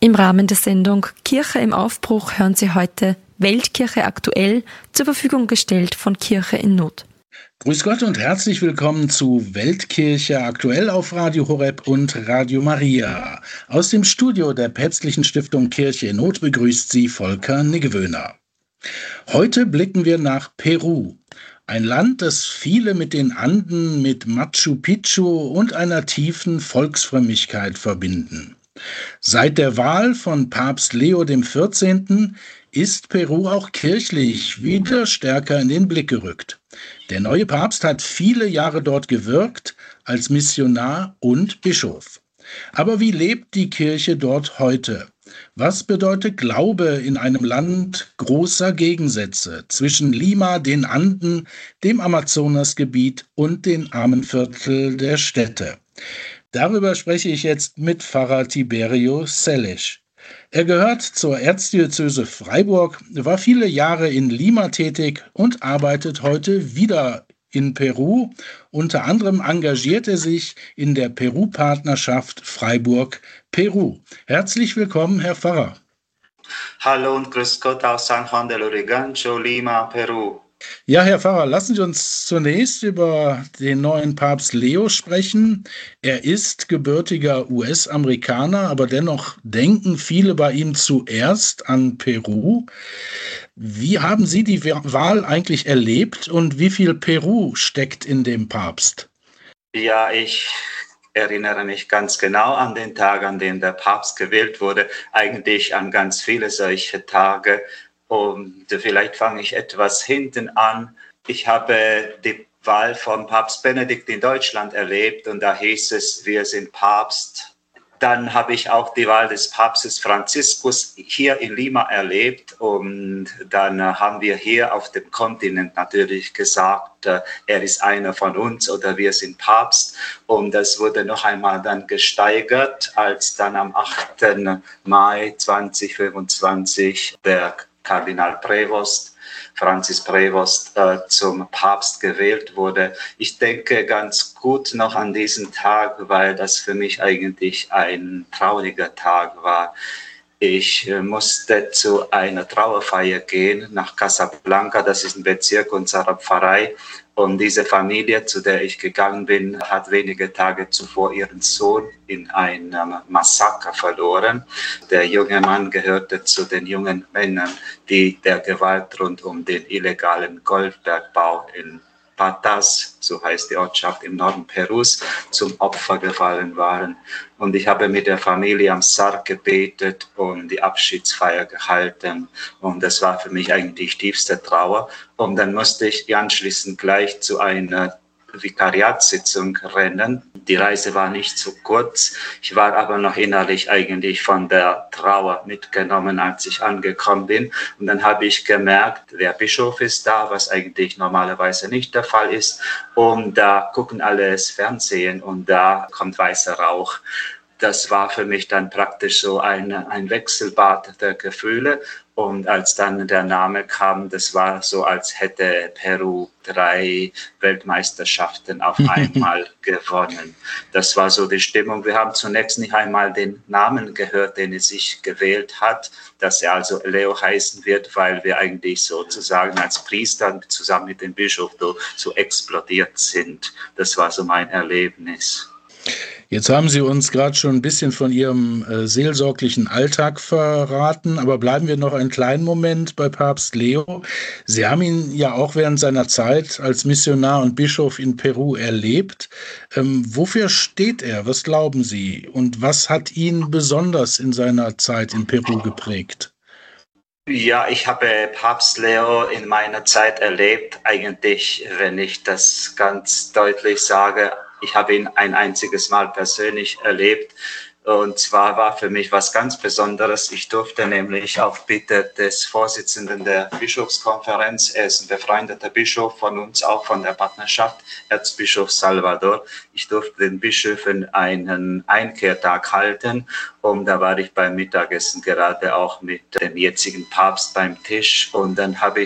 Im Rahmen der Sendung Kirche im Aufbruch hören Sie heute Weltkirche aktuell, zur Verfügung gestellt von Kirche in Not. Grüß Gott und herzlich willkommen zu Weltkirche aktuell auf Radio Horeb und Radio Maria. Aus dem Studio der Päpstlichen Stiftung Kirche in Not begrüßt Sie Volker Niggewöhner. Heute blicken wir nach Peru. Ein Land, das viele mit den Anden, mit Machu Picchu und einer tiefen Volksfrömmigkeit verbinden. Seit der Wahl von Papst Leo XIV. Ist Peru auch kirchlich wieder stärker in den Blick gerückt. Der neue Papst hat viele Jahre dort gewirkt als Missionar und Bischof. Aber wie lebt die Kirche dort heute? Was bedeutet Glaube in einem Land großer Gegensätze zwischen Lima, den Anden, dem Amazonasgebiet und den Armenviertel der Städte? Darüber spreche ich jetzt mit Pfarrer Tiberio Selesch. Er gehört zur Erzdiözese Freiburg, war viele Jahre in Lima tätig und arbeitet heute wieder in Peru. Unter anderem engagiert er sich in der Peru-Partnerschaft Freiburg-Peru. Herzlich willkommen, Herr Pfarrer. Hallo und grüß Gott aus San Juan del Urigancho, Lima, Peru. Ja, Herr Pfarrer, lassen Sie uns zunächst über den neuen Papst Leo sprechen. Er ist gebürtiger US-Amerikaner, aber dennoch denken viele bei ihm zuerst an Peru. Wie haben Sie die Wahl eigentlich erlebt und wie viel Peru steckt in dem Papst? Ja, ich erinnere mich ganz genau an den Tag, an dem der Papst gewählt wurde, eigentlich an ganz viele solche Tage. Und vielleicht fange ich etwas hinten an. Ich habe die Wahl von Papst Benedikt in Deutschland erlebt und da hieß es, wir sind Papst. Dann habe ich auch die Wahl des Papstes Franziskus hier in Lima erlebt und dann haben wir hier auf dem Kontinent natürlich gesagt, er ist einer von uns oder wir sind Papst. Und das wurde noch einmal dann gesteigert, als dann am 8. Mai 2025 der Kardinal Prevost, Francis Prevost, zum Papst gewählt wurde. Ich denke ganz gut noch an diesen Tag, weil das für mich eigentlich ein trauriger Tag war. Ich musste zu einer Trauerfeier gehen nach Casablanca, das ist ein Bezirk unserer Pfarrei. Und diese Familie, zu der ich gegangen bin, hat wenige Tage zuvor ihren Sohn in einem Massaker verloren. Der junge Mann gehörte zu den jungen Männern, die der Gewalt rund um den illegalen Goldbergbau in Patas, so heißt die Ortschaft im Norden Perus, zum Opfer gefallen waren. Und ich habe mit der Familie am Sarg gebetet und die Abschiedsfeier gehalten. Und das war für mich eigentlich tiefste Trauer. Und dann musste ich anschließend gleich zu einer Vikariatssitzung rennen. Die Reise war nicht so kurz. Ich war aber noch innerlich eigentlich von der Trauer mitgenommen, als ich angekommen bin. Und dann habe ich gemerkt, der Bischof ist da, was eigentlich normalerweise nicht der Fall ist. Und da gucken alle das Fernsehen und da kommt weißer Rauch. Das war für mich dann praktisch so ein Wechselbad der Gefühle. Und als dann der Name kam, das war so, als hätte Peru 3 Weltmeisterschaften auf einmal gewonnen. Das war so die Stimmung. Wir haben zunächst nicht einmal den Namen gehört, den es sich gewählt hat, dass er also Leo heißen wird, weil wir eigentlich sozusagen als Priester zusammen mit dem Bischof so explodiert sind. Das war so mein Erlebnis. Jetzt haben Sie uns gerade schon ein bisschen von Ihrem seelsorglichen Alltag verraten, aber bleiben wir noch einen kleinen Moment bei Papst Leo. Sie haben ihn ja auch während seiner Zeit als Missionar und Bischof in Peru erlebt. Wofür steht er? Was glauben Sie? Und was hat ihn besonders in seiner Zeit in Peru geprägt? Ja, ich habe Papst Leo in meiner Zeit erlebt. Eigentlich, wenn ich das ganz deutlich sage, ich habe ihn ein einziges Mal persönlich erlebt. Und zwar war für mich was ganz Besonderes. Ich durfte nämlich auf Bitte des Vorsitzenden der Bischofskonferenz, er ist ein befreundeter Bischof von uns, auch von der Partnerschaft, Erzbischof Salvador. Ich durfte den Bischöfen einen Einkehrtag halten und da war ich beim Mittagessen gerade auch mit dem jetzigen Papst beim Tisch und dann habe